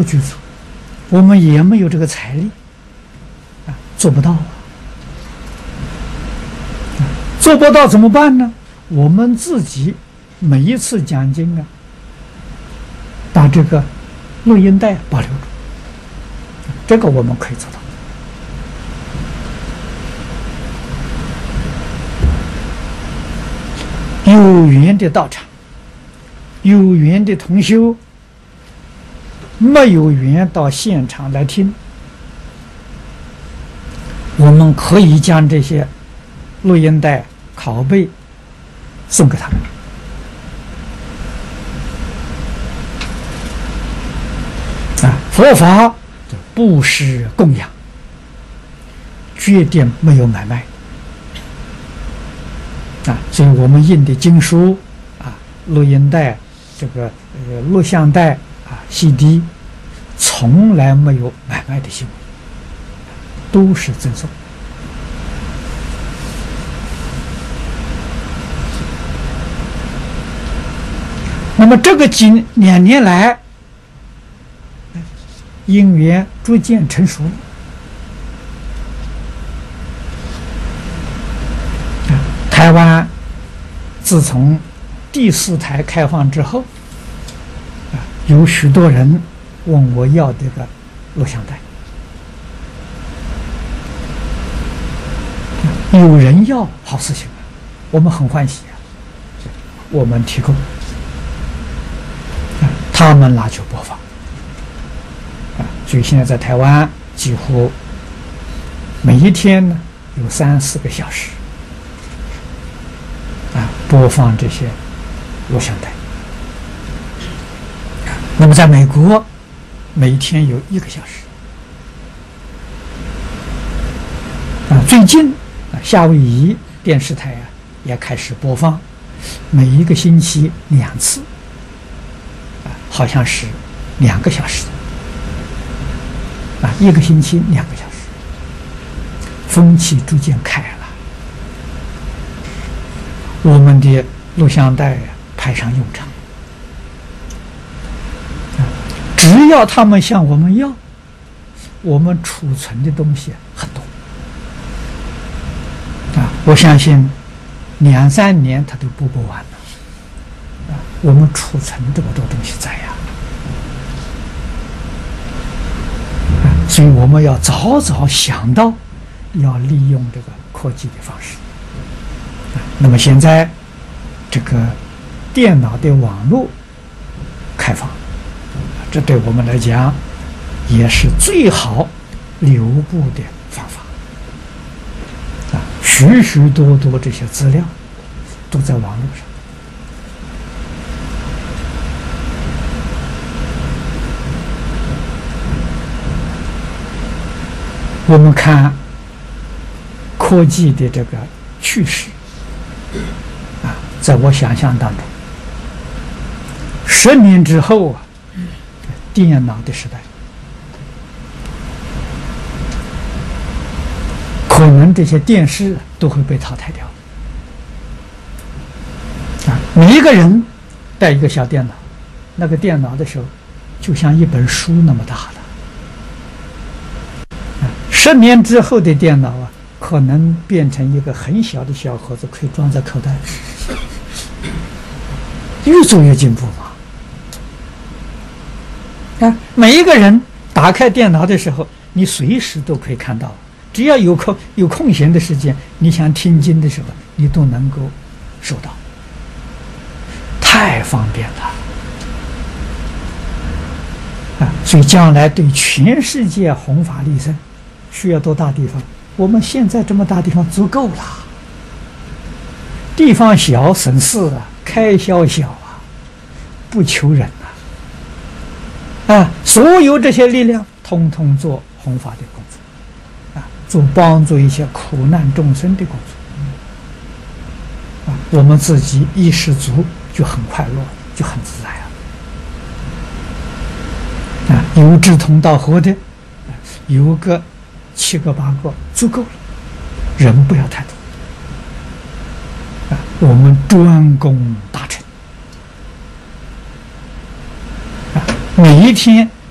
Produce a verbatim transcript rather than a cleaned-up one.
具足，我们也没有这个财力啊，做不到啊。做不到怎么办呢？我们自己每一次讲经啊，把这个录音带保留住，这个我们可以做到。有缘的道场，有缘的同修，没有缘到现场来听，我们可以将这些录音带拷贝送给他们。啊，佛法布施供养，绝对没有买卖。啊，所以我们印的经书啊、录音带、这个呃录像带啊、C D， 从来没有买卖的行为，都是赠送。那么这个几两年来，因缘逐渐成熟。台湾自从第四台开放之后，啊，有许多人问我要这个录像带，有人要，好事情啊，我们很欢喜啊，我们提供，啊，他们拿去播放，啊，所以现在在台湾几乎每一天呢有三四个小时。啊，播放这些录像带。那么在美国，每天有一个小时。啊，最近啊，夏威夷电视台啊也开始播放，每一个星期两次，啊，好像是两个小时。啊，一个星期两个小时，风气逐渐开了。我们的录像带派上用场，只要他们向我们要，我们储存的东西很多啊！我相信两三年他都播不完了啊！我们储存这么多东西在呀，啊，所以我们要早早想到要利用这个科技的方式。那么现在，这个电脑的网络开放，这对我们来讲也是最好留步的方法。啊，许许多多这些资料都在网络上。我们看科技的这个趋势。啊，在我想象当中，十年之后啊，电脑的时代，可能这些电视都会被淘汰掉。啊，每一个人带一个小电脑，那个电脑的时候，就像一本书那么大的。啊，十年之后的电脑啊，可能变成一个很小的小盒子，可以装在口袋里。越做越进步嘛！啊，每一个人打开电脑的时候，你随时都可以看到，只要有空有空闲的时间，你想听经的时候，你都能够收到，太方便了啊！所以将来对全世界弘法利生，需要多大地方？我们现在这么大地方足够了，地方小省事啊，开销小啊，不求人啊，啊，所有这些力量，通通做弘法的工作，啊，做帮助一些苦难众生的工作，啊，我们自己一失足就很快乐，就很自在啊，啊，有志同道合的，有个七个八个足够了，人不要太多。啊，我们专攻大乘，啊，每一天